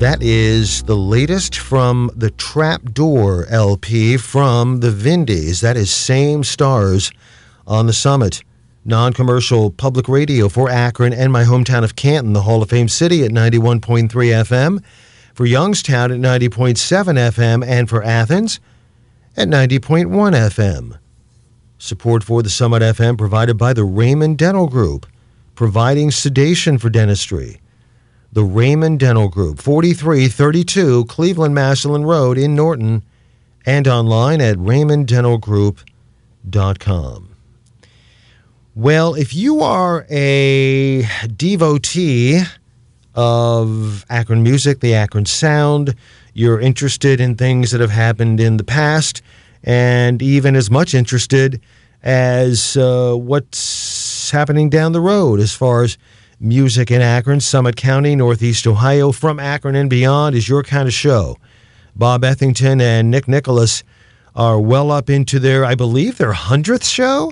That is the latest from the Trapdoor LP from the Vindies. That is Same Stars on the Summit. Non-commercial public radio for Akron and my hometown of Canton, the Hall of Fame city at 91.3 FM, for Youngstown at 90.7 FM, and for Athens at 90.1 FM. Support for the Summit FM provided by the Raymond Dental Group, providing sedation for dentistry. The Raymond Dental Group, 4332 Cleveland Massillon Road in Norton, and online at raymonddentalgroup.com. Well, if you are a devotee of Akron music, the Akron sound, you're interested in things that have happened in the past, and even as much interested as what's happening down the road as far as music in Akron, Summit County, Northeast Ohio, From Akron and Beyond is your kind of show. Bob Ethington and Nick Nicholas are well up into their 100th show.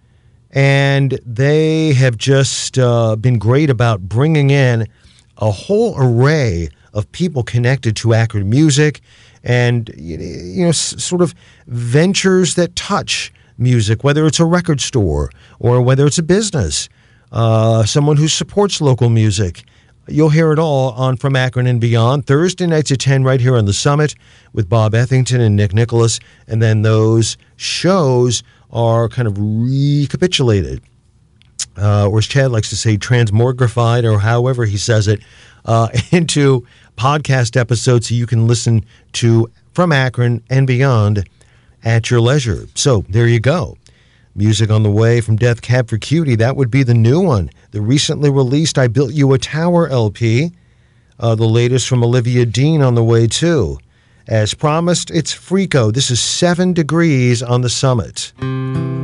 And they have just been great about bringing in a whole array of people connected to Akron music and, sort of ventures that touch music, whether it's a record store or whether it's a business, someone who supports local music. You'll hear it all on From Akron and Beyond, Thursday nights at 10 right here on the Summit with Bob Ethington and Nick Nicholas. And then those shows are kind of recapitulated, or as Chad likes to say, transmogrified, or however he says it, into podcast episodes so you can listen to From Akron and Beyond at your leisure. So there you go. Music on the way from Death Cab for Cutie. That would be the new one. The recently released I Built You a Tower LP. The latest from Olivia Dean on the way too. As promised, it's Freako. This is 7 Degrees on the Summit.